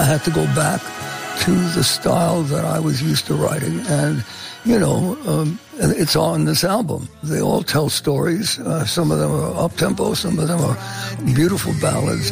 I had to go back to the style that I was used to writing. And, it's on this album. They all tell stories. Some of them are up-tempo, some of them are beautiful ballads.